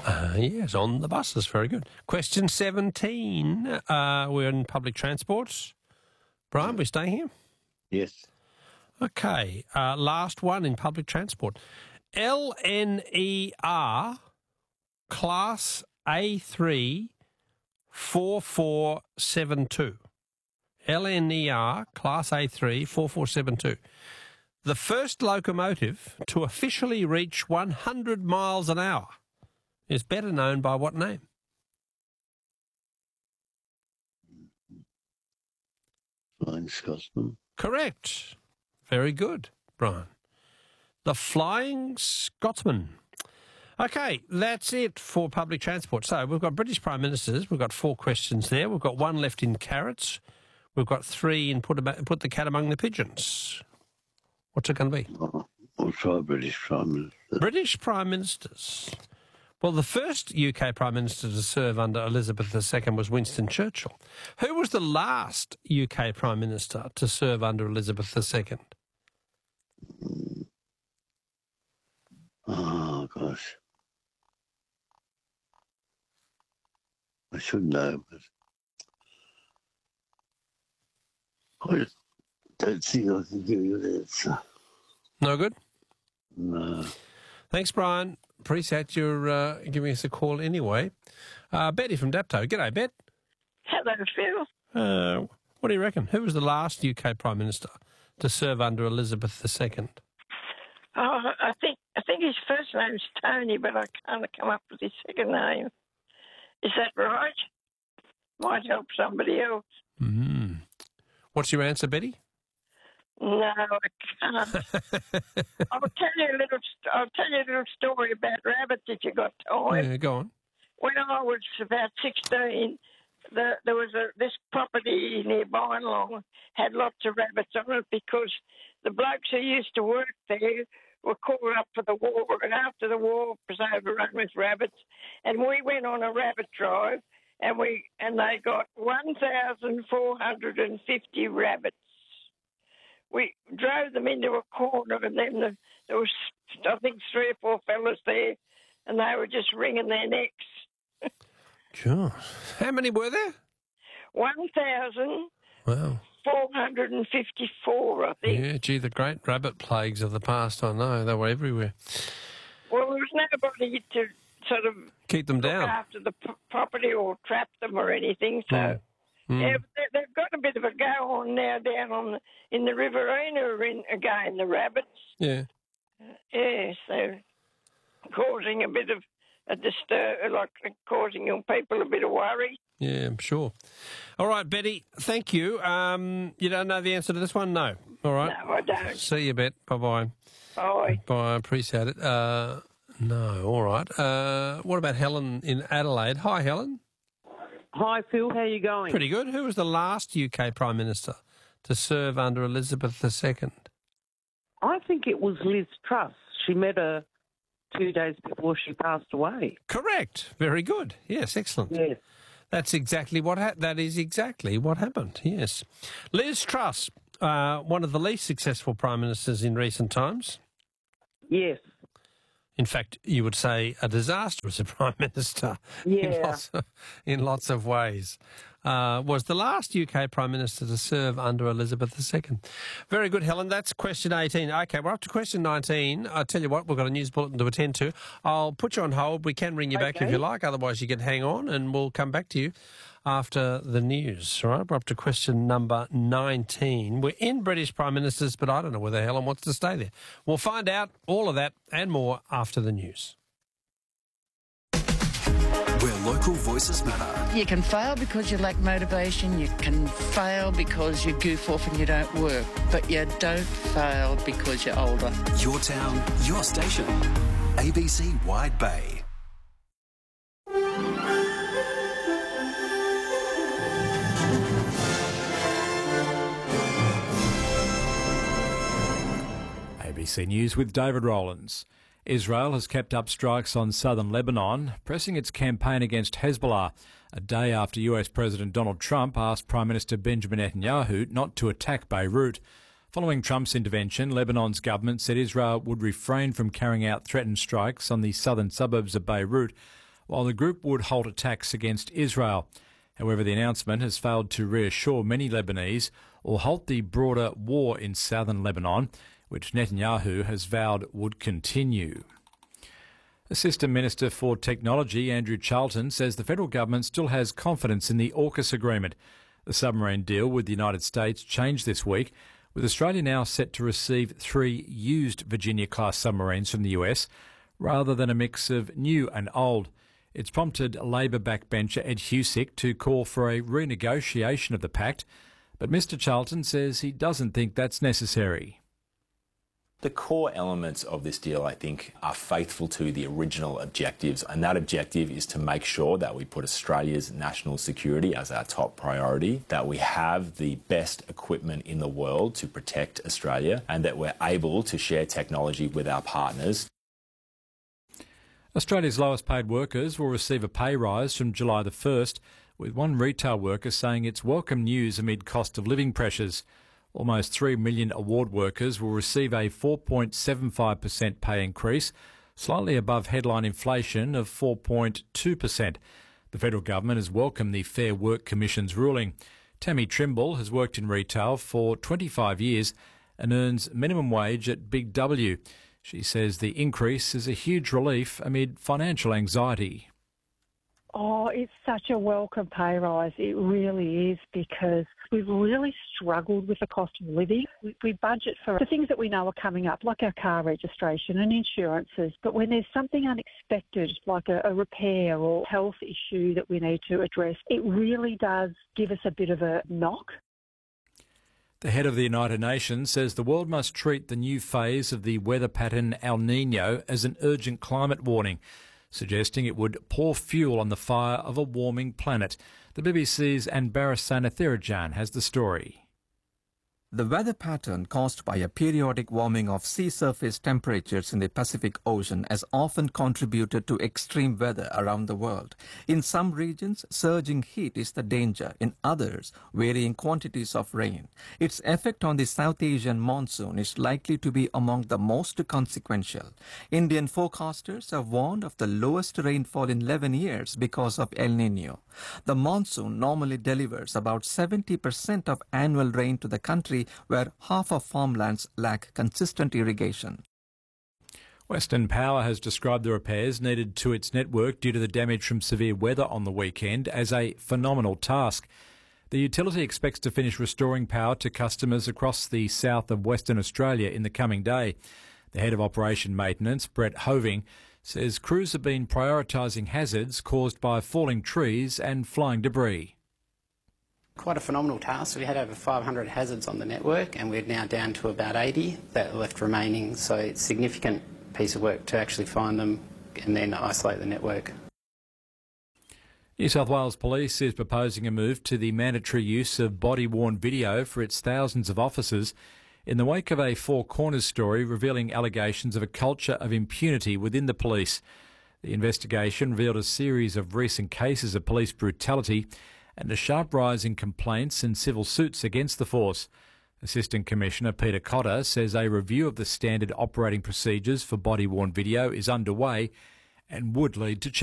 Yes, on the buses. Very good. Question 17. We're in public transport. Brian, we stay here? Yes. Okay. Last one in public transport. LNER Class A3 4472. LNER Class A3 4472. The first locomotive to officially reach 100 miles an hour is better known by what name? Flying Scotsman. Correct. Very good, Brian. The Flying Scotsman. Okay, that's it for public transport. So we've got British Prime Ministers. We've got 4 questions there. We've got 1 left in carrots. We've got 3 in put the cat among the pigeons. What's it going to be? I'll try British Prime Minister. British Prime Ministers. Well, the first UK Prime Minister to serve under Elizabeth II was Winston Churchill. Who was the last UK Prime Minister to serve under Elizabeth II? Oh, gosh. I should know, but I just don't think I can give you an answer. No good? No. Thanks, Brian. Appreciate your giving us a call anyway. Betty from Dapto. G'day, Bet. Hello, Phil. What do you reckon? Who was the last UK Prime Minister to serve under Elizabeth II? Oh, I think his first name's Tony, but I can't come up with his second name. Is that right? Might help somebody else. Mm. What's your answer, Betty? No, I can't. I'll tell you a little story about rabbits if you got time. Yeah, go on. When I was about 16, there was this property near Bynelong had lots of rabbits on it because the blokes who used to work there were called up for the war, and after the war was overrun with rabbits, and we went on a rabbit drive, and they got 1,450 rabbits. We drove them into a corner, and then there was, I think, 3 or 4 fellas there, and they were just wringing their necks. Sure. How many were there? 1,454, I think. Yeah, gee, the great rabbit plagues of the past, I know. They were everywhere. Well, there was nobody to sort of keep them down, look after the property or trap them or anything, so... Yeah, but they've got a bit of a go on now down in the Riverina again, the rabbits. Yeah. Yeah, so causing a bit of a causing people a bit of worry. Yeah, I'm sure. All right, Betty, thank you. You don't know the answer to this one? No. All right. No, I don't. See you, Bet. Bye-bye. Bye. Bye, appreciate it. No, all right. What about Helen in Adelaide? Hi, Helen. Hi, Phil. How are you going? Pretty good. Who was the last UK Prime Minister to serve under Elizabeth II? I think it was Liz Truss. She met her 2 days before she passed away. Correct. Very good. Yes, excellent. Yes. That's exactly that is exactly what happened, yes. Liz Truss, one of the least successful Prime Ministers in recent times. Yes. In fact, you would say a disaster as a Prime Minister in lots of ways. Was the last UK Prime Minister to serve under Elizabeth II. Very good, Helen. That's question 18. OK, we're up to question 19. I'll tell you what, we've got a news bulletin to attend to. I'll put you on hold. We can ring you back if you like. Otherwise, you can hang on and we'll come back to you after the news. All right, we're up to question number 19. We're in British Prime Ministers, but I don't know whether Helen wants to stay there. We'll find out all of that and more after the news. Where local voices matter. You can fail because you lack motivation. You can fail because you goof off and you don't work. But you don't fail because you're older. Your town, your station. ABC Wide Bay. ABC News with David Rowlands. Israel has kept up strikes on southern Lebanon, pressing its campaign against Hezbollah, a day after US President Donald Trump asked Prime Minister Benjamin Netanyahu not to attack Beirut. Following Trump's intervention, Lebanon's government said Israel would refrain from carrying out threatened strikes on the southern suburbs of Beirut, while the group would halt attacks against Israel. However, the announcement has failed to reassure many Lebanese or halt the broader war in southern Lebanon, which Netanyahu has vowed would continue. Assistant Minister for Technology Andrew Charlton says the federal government still has confidence in the AUKUS agreement. The submarine deal with the United States changed this week, with Australia now set to receive 3 used Virginia-class submarines from the US, rather than a mix of new and old. It's prompted Labor backbencher Ed Husic to call for a renegotiation of the pact, but Mr Charlton says he doesn't think that's necessary. The core elements of this deal, I think, are faithful to the original objectives, and that objective is to make sure that we put Australia's national security as our top priority, that we have the best equipment in the world to protect Australia, and that we're able to share technology with our partners. Australia's lowest paid workers will receive a pay rise from July the 1st, with one retail worker saying it's welcome news amid cost of living pressures. Almost 3 million award workers will receive a 4.75% pay increase, slightly above headline inflation of 4.2%. The federal government has welcomed the Fair Work Commission's ruling. Tammy Trimble has worked in retail for 25 years and earns minimum wage at Big W. She says the increase is a huge relief amid financial anxiety. Oh, it's such a welcome pay rise. It really is, because we've really struggled with the cost of living. We budget for the things that we know are coming up, like our car registration and insurances. But when there's something unexpected, like a repair or health issue that we need to address, it really does give us a bit of a knock. The head of the United Nations says the world must treat the new phase of the weather pattern El Niño as an urgent climate warning, suggesting it would pour fuel on the fire of a warming planet. The BBC's Anbara Sanathirajan has the story. The weather pattern caused by a periodic warming of sea surface temperatures in the Pacific Ocean has often contributed to extreme weather around the world. In some regions, surging heat is the danger. In others, varying quantities of rain. Its effect on the South Asian monsoon is likely to be among the most consequential. Indian forecasters have warned of the lowest rainfall in 11 years because of El Niño. The monsoon normally delivers about 70% of annual rain to the country, where half of farmlands lack consistent irrigation. Western Power has described the repairs needed to its network due to the damage from severe weather on the weekend as a phenomenal task. The utility expects to finish restoring power to customers across the south of Western Australia in the coming day. The head of Operation Maintenance, Brett Hoving, says crews have been prioritising hazards caused by falling trees and flying debris. Quite a phenomenal task. We had over 500 hazards on the network, and we're now down to about 80 that are left remaining, so it's a significant piece of work to actually find them and then isolate the network. New South Wales Police is proposing a move to the mandatory use of body-worn video for its thousands of officers in the wake of a Four Corners story revealing allegations of a culture of impunity within the police. The investigation revealed a series of recent cases of police brutality and a sharp rise in complaints and civil suits against the force. Assistant Commissioner Peter Cotter says a review of the standard operating procedures for body-worn video is underway and would lead to change.